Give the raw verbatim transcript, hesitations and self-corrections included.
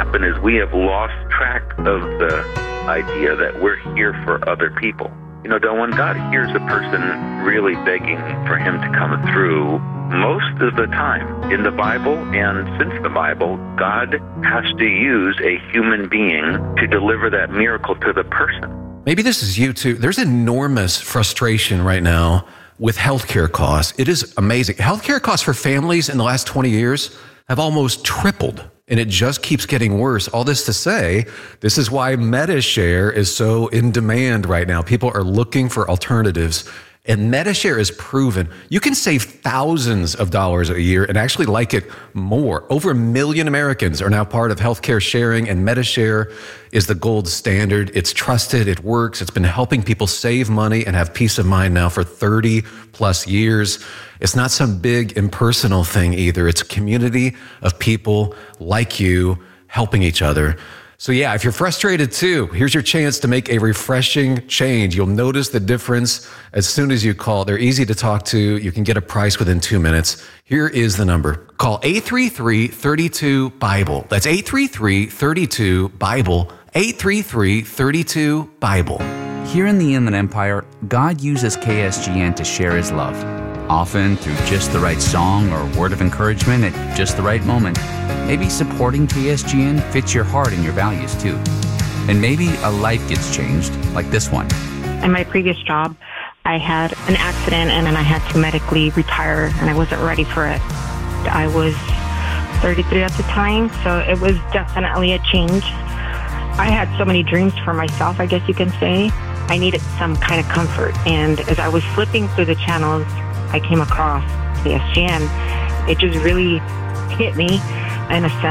happened is we have lost track of the idea that we're here for other people. You know, Don, when God hears a person really begging for him to come through, most of the time in the Bible and since the Bible, God has to use a human being to deliver that miracle to the person. Maybe this is you too. There's enormous frustration right now with healthcare costs. It is amazing. Healthcare costs for families in the last twenty years have almost tripled, and it just keeps getting worse. All this to say, this is why Medi-Share is so in demand right now. People are looking for alternatives, and Medi-Share is proven. You can save thousands of dollars a year and actually like it more. Over a million Americans are now part of healthcare sharing, and Medi-Share is the gold standard. It's trusted, it works. It's been helping people save money and have peace of mind now for thirty plus years. It's not some big impersonal thing either. It's a community of people like you helping each other. So yeah, if you're frustrated too, here's your chance to make a refreshing change. You'll notice the difference as soon as you call. They're easy to talk to. You can get a price within two minutes. Here is the number. Call eight three three, three two, Bible. That's eight three three, three two, Bible. eight three three, three two, Bible. Here in the Inland Empire, God uses K S G N to share his love, often through just the right song or word of encouragement at just the right moment. Maybe supporting K S G N fits your heart and your values too. And maybe a life gets changed, like this one. In my previous job, I had an accident and then I had to medically retire, and I wasn't ready for it. I was thirty-three at the time, so it was definitely a change. I had so many dreams for myself, I guess you can say. I needed some kind of comfort, and as I was flipping through the channels, I came across K S G N. It just really hit me in a sense.